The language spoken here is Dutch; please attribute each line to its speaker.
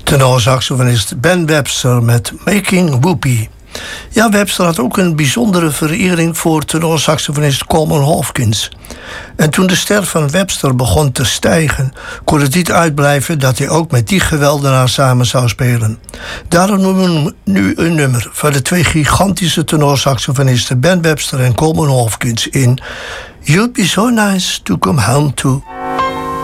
Speaker 1: Tenorsaxofonist Ben Webster met Making Whoopie. Ja, Webster had ook een bijzondere verering voor tenorsaxofonist Coleman Hawkins. En toen de ster van Webster begon te stijgen, kon het niet uitblijven dat hij ook met die geweldenaar samen zou spelen. Daarom noemen we nu een nummer van de twee gigantische tenorsaxofonisten Ben Webster en Coleman Hawkins in You'd Be So Nice to Come Home To.